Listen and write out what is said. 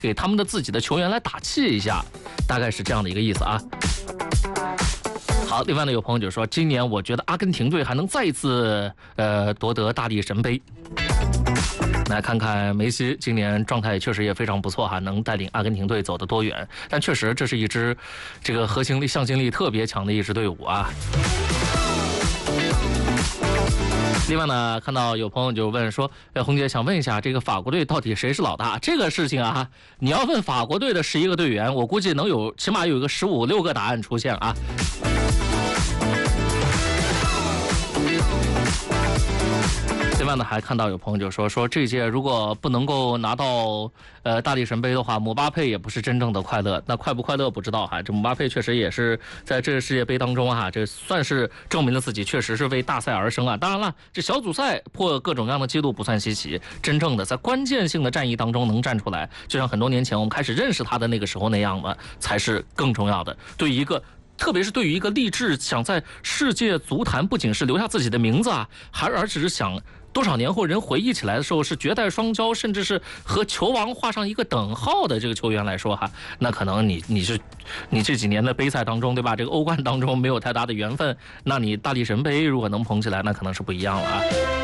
给他们的自己的球员来打气一下，大概是这样的一个意思啊。好，另外呢，有朋友就说，今年我觉得阿根廷队还能再一次夺得大力神杯。来看看梅西今年状态确实也非常不错哈，能带领阿根廷队走得多远。但确实这是一支这个核心力、向心力特别强的一支队伍啊。另外呢，看到有朋友就问说，红姐想问一下，这个法国队到底谁是老大？这个事情啊，你要问法国队的11个队员，我估计能有起码有一个15、16个答案出现啊。另外呢，还看到有朋友就说这届如果不能够拿到大力神杯的话，姆巴佩也不是真正的快乐。那快不快乐不知道哈，这姆巴佩确实也是在这个世界杯当中哈，这算是证明了自己确实是为大赛而生啊。当然了，这小组赛破各种各样的记录不算稀奇，真正的在关键性的战役当中能站出来，就像很多年前我们开始认识他的那个时候那样嘛，才是更重要的。特别是对于一个立志想在世界足坛不仅是留下自己的名字啊，而只是想多少年后人回忆起来的时候是绝代双骄，甚至是和球王画上一个等号的这个球员来说哈，那可能你这几年的杯赛当中，对吧？这个欧冠当中没有太大的缘分，那你大力神杯如果能捧起来，那可能是不一样了啊。